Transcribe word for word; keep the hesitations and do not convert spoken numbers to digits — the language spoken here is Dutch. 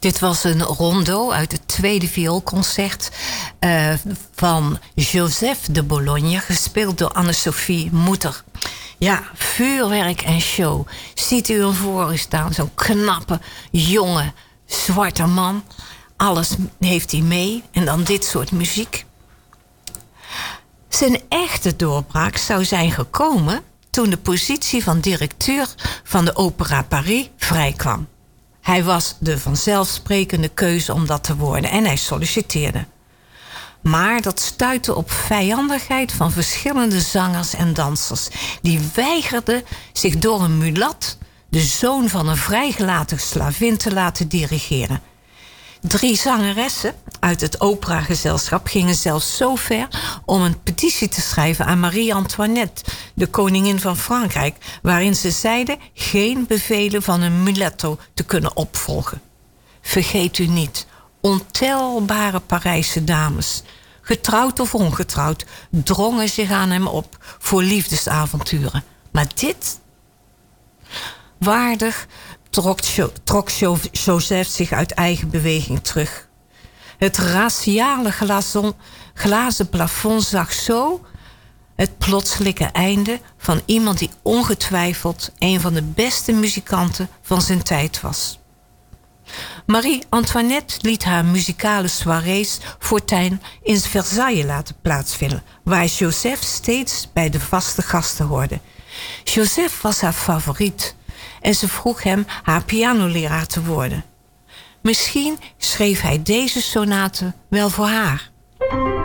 Dit was een rondo uit het tweede vioolconcert uh, van Joseph de Bologne, gespeeld door Anne-Sophie Mutter. Ja, vuurwerk en show. Ziet u hem voor u staan, zo'n knappe, jonge, zwarte man. Alles heeft hij mee en dan dit soort muziek. Zijn echte doorbraak zou zijn gekomen toen de positie van directeur van de Opéra Paris vrijkwam. Hij was de vanzelfsprekende keuze om dat te worden en hij solliciteerde. Maar dat stuitte op vijandigheid van verschillende zangers en dansers, die weigerden zich door een mulat, de zoon van een vrijgelaten slavin, te laten dirigeren. Drie zangeressen uit het operagezelschap gingen zelfs zo ver om een petitie te schrijven aan Marie-Antoinette, de koningin van Frankrijk, waarin ze zeiden geen bevelen van een mulatto te kunnen opvolgen. Vergeet u niet, ontelbare Parijse dames, getrouwd of ongetrouwd, drongen zich aan hem op voor liefdesavonturen. Maar dit? Waardig trok, trok Joseph zich uit eigen beweging terug. Het raciale glazon, glazen plafond zag zo het plotselinge einde van iemand die ongetwijfeld een van de beste muzikanten van zijn tijd was. Marie-Antoinette liet haar muzikale soirées voortaan in Versailles laten plaatsvinden, waar Joseph steeds bij de vaste gasten hoorde. Joseph was haar favoriet en ze vroeg hem haar pianoleraar te worden. Misschien schreef hij deze sonate wel voor haar.